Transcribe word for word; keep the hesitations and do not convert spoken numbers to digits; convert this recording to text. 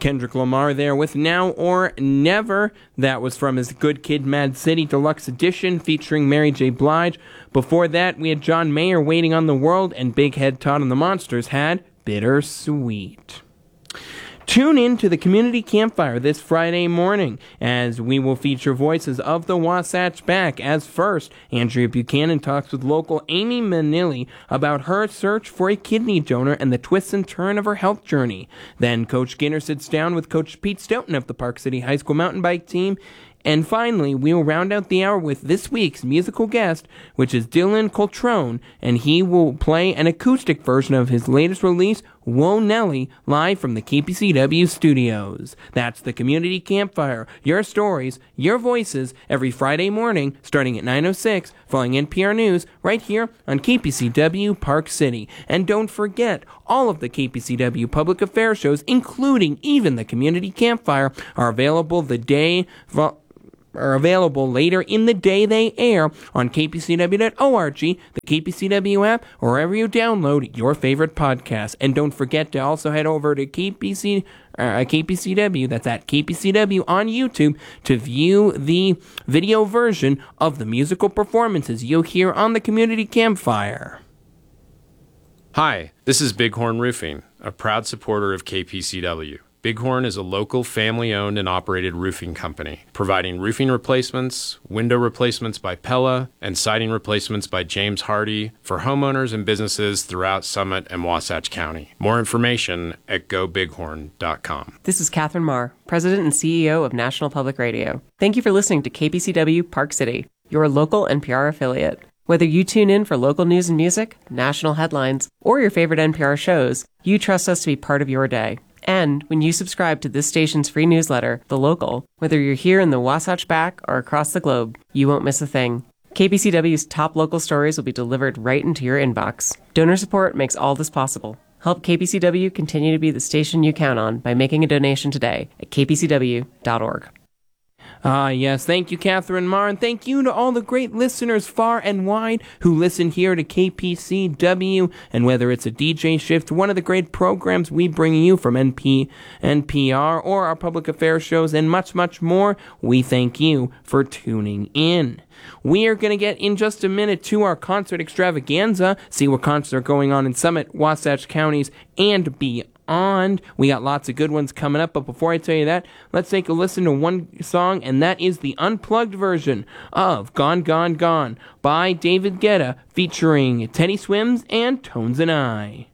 Kendrick Lamar there with Now or Never. That was from his Good Kid, Mad City Deluxe Edition featuring Mary J. Blige. Before that, we had John Mayer, Waiting on the World, and Big Head Todd and the Monsters had Bittersweet. Tune in to the Community Campfire this Friday morning as we will feature voices of the Wasatch Back. As first, Andrea Buchanan talks with local Amy Manilli about her search for a kidney donor and the twist and turn of her health journey. Then Coach Skinner sits down with Coach Pete Stoughton of the Park City High School mountain bike team. And finally, we will round out the hour with this week's musical guest, which is Dylan Coltrone, and he will play an acoustic version of his latest release, Whoa Nelly, live from the K P C W studios. That's the Community Campfire. Your stories, your voices, every Friday morning, starting at nine oh six, following N P R News, right here on K P C W Park City. And don't forget, all of the K P C W public affairs shows, including even the Community Campfire, are available the day... Vo- are available later in the day they air on k p c w dot org, the K P C W app, or wherever you download your favorite podcast. And don't forget to also head over to K P C, uh, K P C W, that's at K P C W on YouTube, to view the video version of the musical performances you'll hear on the Community Campfire. Hi, this is Bighorn Roofing, a proud supporter of K P C W. Bighorn is a local family-owned and operated roofing company, providing roofing replacements, window replacements by Pella, and siding replacements by James Hardy for homeowners and businesses throughout Summit and Wasatch County. More information at go bighorn dot com. This is Catherine Marr, President and C E O of National Public Radio. Thank you for listening to K P C W Park City, your local N P R affiliate. Whether you tune in for local news and music, national headlines, or your favorite N P R shows, you trust us to be part of your day. And when you subscribe to this station's free newsletter, The Local, whether you're here in the Wasatch Back or across the globe, you won't miss a thing. K P C W's top local stories will be delivered right into your inbox. Donor support makes all this possible. Help K P C W continue to be the station you count on by making a donation today at k p c w dot org. Ah, yes. Thank you, Catherine Marr, and thank you to all the great listeners far and wide who listen here to K P C W. And whether it's a D J shift, one of the great programs we bring you from N P, N P R, or our public affairs shows, and much, much more, we thank you for tuning in. We are going to get in just a minute to our concert extravaganza, see what concerts are going on in Summit, Wasatch counties, and beyond. On. We got lots of good ones coming up, but before I tell you that, let's take a listen to one song, and that is the unplugged version of Gone, Gone, Gone by David Guetta, featuring Teddy Swims and Tones and I.